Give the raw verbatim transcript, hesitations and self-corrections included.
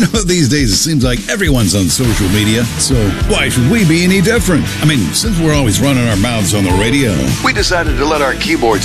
know, these days it seems like everyone's on social media, so why should we be any different? I mean, since we're always running our mouths on the radio. We decided to let our keyboard